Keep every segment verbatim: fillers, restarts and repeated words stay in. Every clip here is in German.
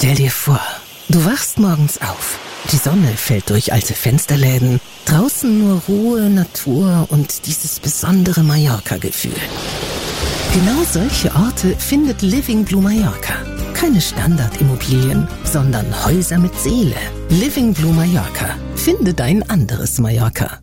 Stell dir vor, du wachst morgens auf. Die Sonne fällt durch alte Fensterläden. Draußen nur Ruhe, Natur und dieses besondere Mallorca-Gefühl. Genau solche Orte findet Living Blue Mallorca. Keine Standardimmobilien, sondern Häuser mit Seele. Living Blue Mallorca. Finde dein anderes Mallorca.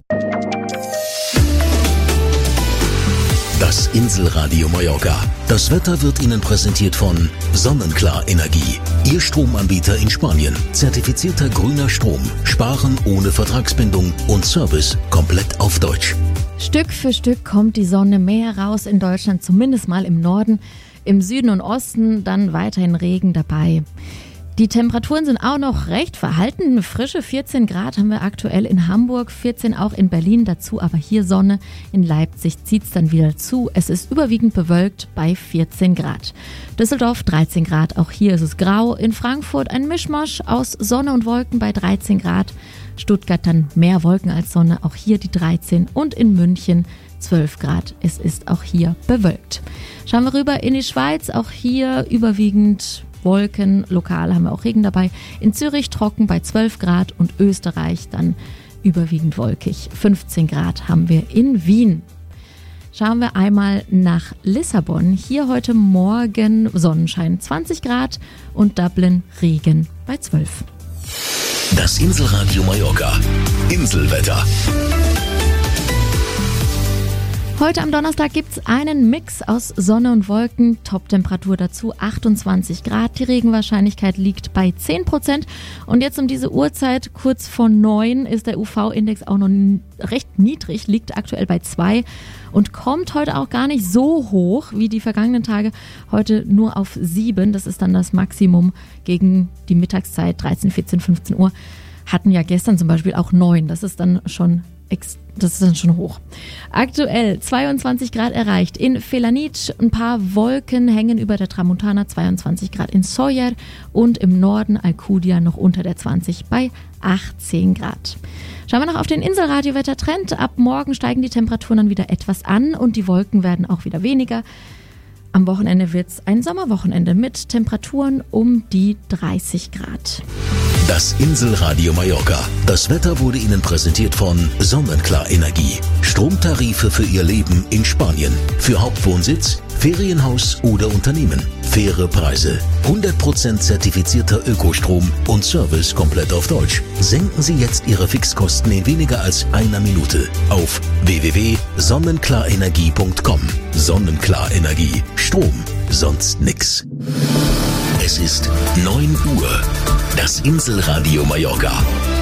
Das Inselradio Mallorca. Das Wetter wird Ihnen präsentiert von Sonnenklar Energie. Ihr Stromanbieter in Spanien. Zertifizierter grüner Strom. Sparen ohne Vertragsbindung und Service komplett auf Deutsch. Stück für Stück kommt die Sonne mehr raus in Deutschland, zumindest mal im Norden. Im Süden und Osten dann weiterhin Regen dabei. Die Temperaturen sind auch noch recht verhalten. Frische vierzehn Grad haben wir aktuell in Hamburg, vierzehn auch in Berlin, dazu aber hier Sonne. In Leipzig zieht es dann wieder zu. Es ist überwiegend bewölkt bei vierzehn Grad. Düsseldorf dreizehn Grad, auch hier ist es grau. In Frankfurt ein Mischmasch aus Sonne und Wolken bei dreizehn Grad. Stuttgart dann mehr Wolken als Sonne, auch hier die dreizehn. Und in München zwölf Grad, es ist auch hier bewölkt. Schauen wir rüber in die Schweiz, auch hier überwiegend Wolken, lokal haben wir auch Regen dabei. In Zürich trocken bei zwölf Grad und Österreich dann überwiegend wolkig. fünfzehn Grad haben wir in Wien. Schauen wir einmal nach Lissabon. Hier heute Morgen Sonnenschein zwanzig Grad und Dublin Regen bei zwölf. Das Inselradio Mallorca. Inselwetter. Heute am Donnerstag gibt es einen Mix aus Sonne und Wolken, Toptemperatur dazu achtundzwanzig Grad, die Regenwahrscheinlichkeit liegt bei zehn Prozent und jetzt um diese Uhrzeit, kurz vor neun, ist der U V-Index auch noch recht niedrig, liegt aktuell bei zwei und kommt heute auch gar nicht so hoch wie die vergangenen Tage, heute nur auf sieben, das ist dann das Maximum gegen die Mittagszeit, dreizehn, vierzehn, fünfzehn Uhr, hatten ja gestern zum Beispiel auch neun, das ist dann schon Das ist dann schon hoch. Aktuell zweiundzwanzig Grad erreicht in Felanitsch. Ein paar Wolken hängen über der Tramontana, zweiundzwanzig Grad in Sóller und im Norden Alcudia noch unter der zwanzig bei achtzehn Grad. Schauen wir noch auf den Inselradio-Wettertrend. Ab morgen steigen die Temperaturen dann wieder etwas an und die Wolken werden auch wieder weniger. Am Wochenende wird es ein Sommerwochenende mit Temperaturen um die dreißig Grad. Das Inselradio Mallorca. Das Wetter wurde Ihnen präsentiert von Sonnenklar Energie. Stromtarife für Ihr Leben in Spanien. Für Hauptwohnsitz, Ferienhaus oder Unternehmen. Faire Preise. hundert Prozent zertifizierter Ökostrom und Service komplett auf Deutsch. Senken Sie jetzt Ihre Fixkosten in weniger als einer Minute auf w w w punkt sonnenklarenergie punkt com. Sonnenklar Energie. Strom. Sonst nix. Es ist neun Uhr. Das Inselradio Mallorca.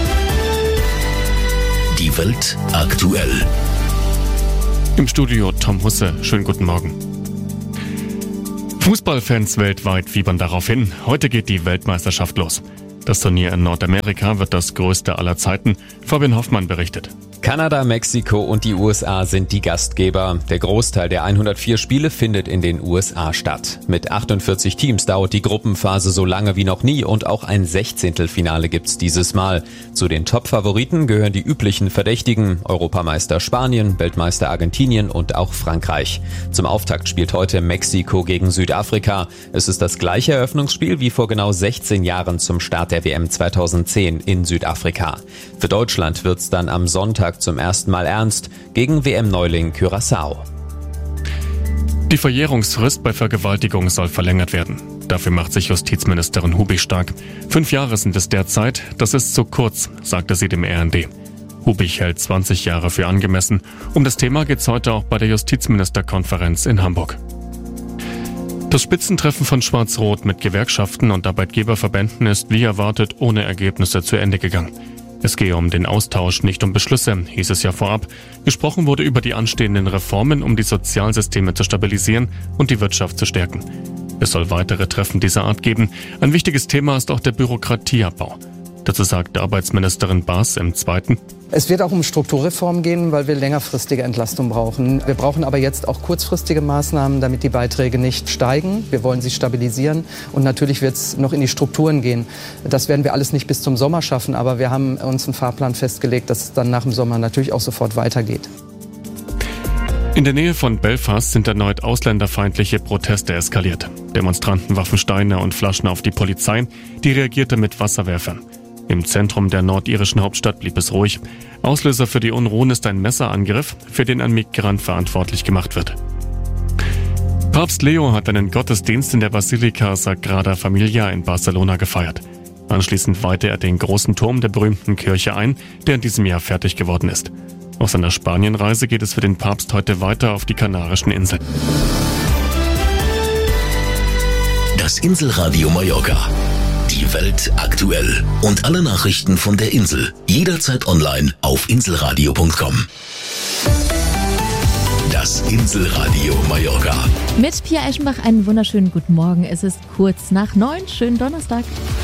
Die Welt aktuell. Im Studio Tom Husse. Schönen guten Morgen. Fußballfans weltweit fiebern darauf hin. Heute geht die Weltmeisterschaft los. Das Turnier in Nordamerika wird das größte aller Zeiten. Fabian Hoffmann berichtet. Kanada, Mexiko und die U S A sind die Gastgeber. Der Großteil der hundertvier Spiele findet in den U S A statt. Mit achtundvierzig Teams dauert die Gruppenphase so lange wie noch nie und auch ein Sechzehntelfinale gibt's dieses Mal. Zu den Top-Favoriten gehören die üblichen Verdächtigen, Europameister Spanien, Weltmeister Argentinien und auch Frankreich. Zum Auftakt spielt heute Mexiko gegen Südafrika. Es ist das gleiche Eröffnungsspiel wie vor genau sechzehn Jahren zum Start der W M zweitausendzehn in Südafrika. Für Deutschland wird's dann am Sonntag zum ersten Mal ernst gegen W M-Neuling Curaçao. Die Verjährungsfrist bei Vergewaltigung soll verlängert werden. Dafür macht sich Justizministerin Hubig stark. Fünf Jahre sind es derzeit, das ist zu kurz, sagte sie dem R N D. Hubig hält zwanzig Jahre für angemessen. Um das Thema geht es heute auch bei der Justizministerkonferenz in Hamburg. Das Spitzentreffen von Schwarz-Rot mit Gewerkschaften und Arbeitgeberverbänden ist wie erwartet ohne Ergebnisse zu Ende gegangen. Es gehe um den Austausch, nicht um Beschlüsse, hieß es ja vorab. Gesprochen wurde über die anstehenden Reformen, um die Sozialsysteme zu stabilisieren und die Wirtschaft zu stärken. Es soll weitere Treffen dieser Art geben. Ein wichtiges Thema ist auch der Bürokratieabbau. Dazu sagte Arbeitsministerin Baas im Zweiten: Es wird auch um Strukturreformen gehen, weil wir längerfristige Entlastung brauchen. Wir brauchen aber jetzt auch kurzfristige Maßnahmen, damit die Beiträge nicht steigen. Wir wollen sie stabilisieren und natürlich wird es noch in die Strukturen gehen. Das werden wir alles nicht bis zum Sommer schaffen, aber wir haben uns einen Fahrplan festgelegt, dass es dann nach dem Sommer natürlich auch sofort weitergeht. In der Nähe von Belfast sind erneut ausländerfeindliche Proteste eskaliert. Demonstranten warfen Steine und Flaschen auf die Polizei, die reagierte mit Wasserwerfern. Im Zentrum der nordirischen Hauptstadt blieb es ruhig. Auslöser für die Unruhen ist ein Messerangriff, für den ein Migrant verantwortlich gemacht wird. Papst Leo hat einen Gottesdienst in der Basilika Sagrada Familia in Barcelona gefeiert. Anschließend weihte er den großen Turm der berühmten Kirche ein, der in diesem Jahr fertig geworden ist. Auf seiner Spanienreise geht es für den Papst heute weiter auf die Kanarischen Inseln. Das Inselradio Mallorca. Die Welt aktuell. Und alle Nachrichten von der Insel. Jederzeit online auf inselradio punkt com. Das Inselradio Mallorca. Mit Pia Eschenbach einen wunderschönen guten Morgen. Es ist kurz nach neun. Schönen Donnerstag.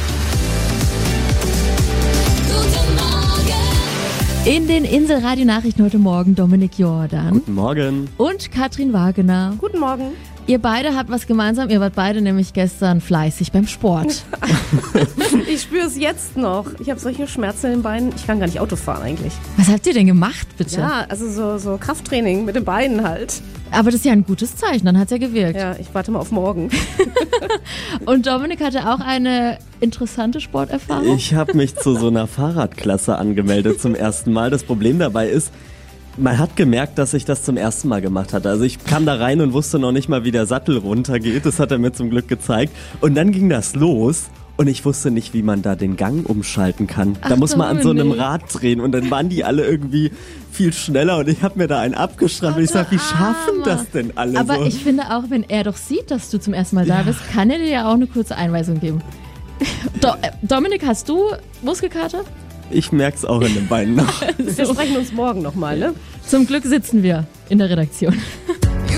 In den Inselradio-Nachrichten heute Morgen Dominik Jordan. Guten Morgen. Und Katrin Wagener. Guten Morgen. Ihr beide habt was gemeinsam. Ihr wart beide nämlich gestern fleißig beim Sport. Ich spüre es jetzt noch. Ich habe solche Schmerzen in den Beinen. Ich kann gar nicht Auto fahren eigentlich. Was habt ihr denn gemacht, bitte? Ja, also so, so Krafttraining mit den Beinen halt. Aber das ist ja ein gutes Zeichen, dann hat es ja gewirkt. Ja, ich warte mal auf morgen. Und Dominik hatte auch eine interessante Sporterfahrung. Ich habe mich zu so einer Fahrradklasse angemeldet zum ersten Mal. Das Problem dabei ist, man hat gemerkt, dass ich das zum ersten Mal gemacht hatte. Also ich kam da rein und wusste noch nicht mal, wie der Sattel runtergeht. Das hat er mir zum Glück gezeigt. Und dann ging das los. Und ich wusste nicht, wie man da den Gang umschalten kann. Ach, da muss man an so einem Dominik. Rad drehen und dann waren die alle irgendwie viel schneller und ich habe mir da einen abgeschraubt und ich sag, wie schaffen Armer. das denn alle Aber so? ich finde auch, wenn er doch sieht, dass du zum ersten Mal da bist, kann er dir ja auch eine kurze Einweisung geben. Do äh, Dominik, hast du Muskelkater? Ich merk's auch in den Beinen noch. Wir sprechen uns morgen nochmal, ne? Zum Glück sitzen wir in der Redaktion.